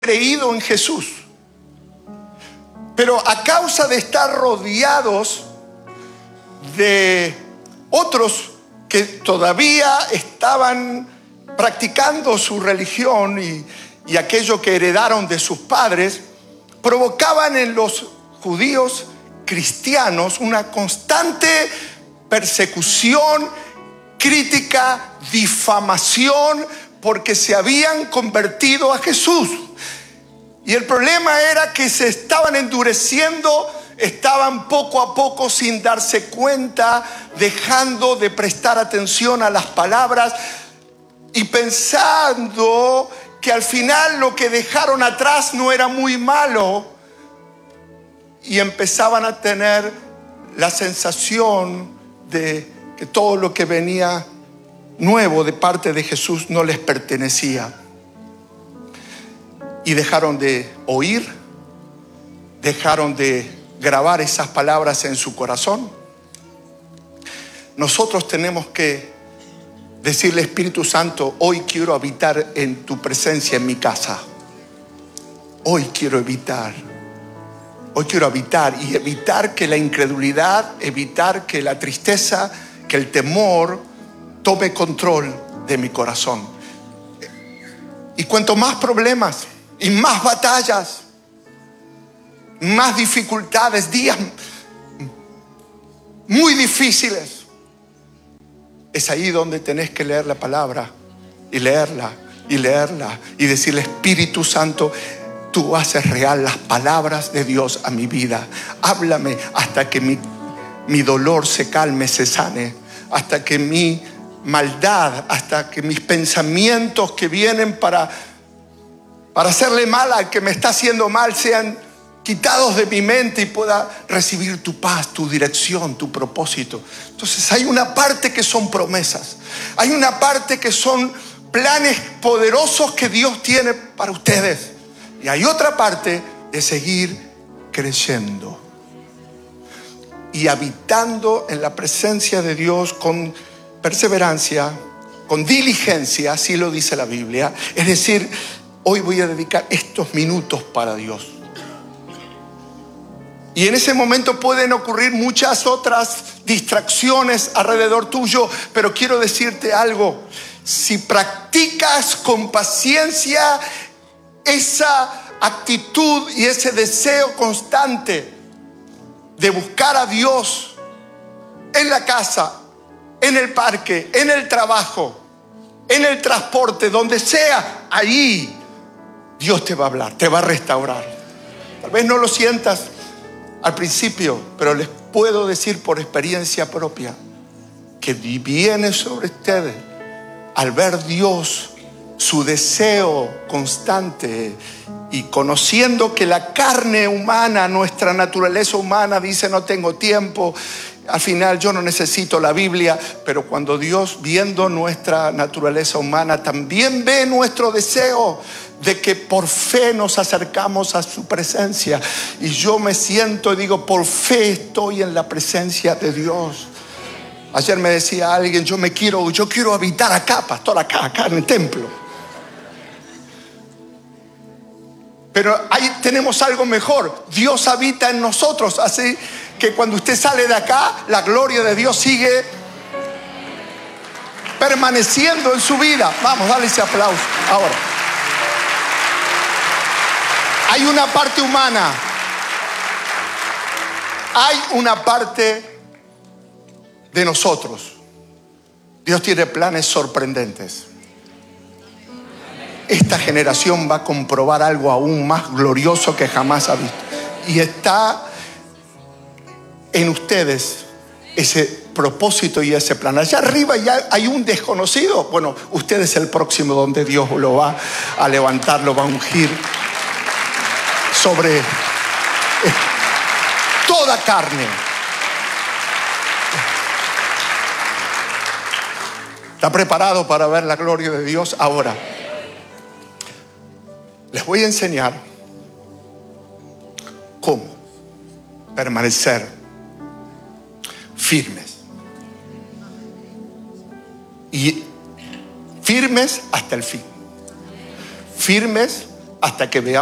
creído en Jesús. Pero a causa de estar rodeados de otros que todavía estaban practicando su religión y aquello que heredaron de sus padres, provocaban en los judíos cristianos una constante persecución, crítica, difamación, porque se habían convertido a Jesús. Y el problema era que se estaban endureciendo, estaban poco a poco, sin darse cuenta, dejando de prestar atención a las palabras y pensando que al final lo que dejaron atrás no era muy malo, y empezaban a tener la sensación de que todo lo que venía nuevo de parte de Jesús no les pertenecía. Y dejaron de oír, dejaron de grabar esas palabras en su corazón. Nosotros tenemos que decirle: Espíritu Santo, hoy quiero habitar en tu presencia en mi casa. Hoy quiero habitar y evitar que la incredulidad, evitar que la tristeza, que el temor tome control de mi corazón. Y cuanto más problemas y más batallas, más dificultades, días muy difíciles, es ahí donde tenés que leer la palabra y leerla y leerla y decirle: Espíritu Santo, tú haces real las palabras de Dios a mi vida. Háblame hasta que mi dolor se calme, se sane, hasta que mi maldad, hasta que mis pensamientos que vienen para hacerle mal al que me está haciendo mal sean quitados de mi mente y pueda recibir tu paz, tu dirección, tu propósito. Entonces hay una parte que son promesas, hay una parte que son planes poderosos que Dios tiene para ustedes, y hay otra parte de seguir creciendo y habitando en la presencia de Dios con perseverancia, con diligencia, así lo dice la Biblia. Es decir, hoy voy a dedicar estos minutos para Dios. Y en ese momento pueden ocurrir muchas otras distracciones alrededor tuyo, pero quiero decirte algo: si practicas con paciencia esa actitud y ese deseo constante de buscar a Dios en la casa, en el parque, en el trabajo, en el transporte, donde sea, ahí Dios te va a hablar, te va a restaurar. Tal vez no lo sientas al principio, pero les puedo decir por experiencia propia que viene sobre ustedes, al ver Dios, su deseo constante, y conociendo que la carne humana, nuestra naturaleza humana dice: no tengo tiempo, al final yo no necesito la Biblia. Pero cuando Dios, viendo nuestra naturaleza humana, también ve nuestro deseo de que por fe nos acercamos a su presencia, y yo me siento y digo: por fe estoy en la presencia de Dios. Ayer me decía alguien: yo quiero habitar acá, pastor, acá en el templo. Pero ahí tenemos algo mejor: Dios habita en nosotros, así que cuando usted sale de acá, la gloria de Dios sigue permaneciendo en su vida. Vamos, dale ese aplauso. Ahora, hay una parte humana, hay una parte de nosotros. Dios tiene planes sorprendentes. Esta generación va a comprobar algo aún más glorioso que jamás ha visto. Y está en ustedes ese propósito y ese plan. Allá arriba ya hay un desconocido. Bueno, usted es el próximo donde Dios lo va a levantar, lo va a ungir sobre toda carne. ¿Está preparado para ver la gloria de Dios? Ahora, les voy a enseñar cómo permanecer firmes. Y firmes hasta el fin. Firmes hasta que veamos